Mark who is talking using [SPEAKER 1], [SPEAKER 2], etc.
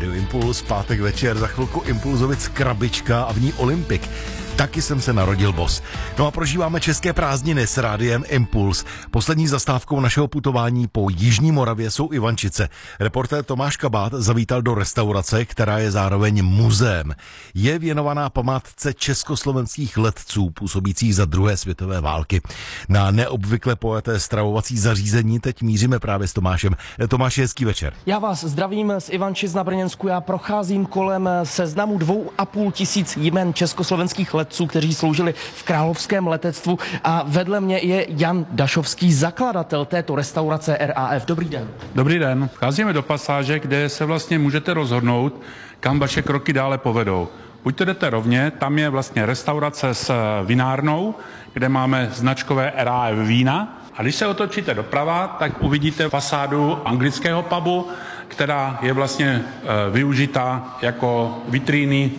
[SPEAKER 1] Rádio Impuls, pátek večer, za chvilku Impulzovic krabička a v ní Olympik. Taky jsem se narodil, boss. No a prožíváme české prázdniny s Rádiem Impuls. Poslední zastávkou našeho putování po Jižní Moravě jsou Ivančice. Reportér Tomáš Kabát zavítal do restaurace, která je zároveň muzeem. Je věnovaná památce československých letců působících za druhé světové války. Na neobvykle pojeté stravovací zařízení teď míříme právě s Tomášem. Tomáš, hezký večer.
[SPEAKER 2] Já vás zdravím z Ivančic na Brněnsku. Já procházím kolem seznamu 2,5 tisíc jmen československých letců, kteří sloužili v královském letectvu, a vedle mě je Jan Dašovský, zakladatel této restaurace RAF. Dobrý den.
[SPEAKER 3] Dobrý den. Vcházíme do pasáže, kde se vlastně můžete rozhodnout, kam vaše kroky dále povedou. Buď to jdete rovně, tam je vlastně restaurace s vinárnou, kde máme značkové RAF vína. A když se otočíte doprava, tak uvidíte fasádu anglického pubu, která je vlastně využita jako vitríny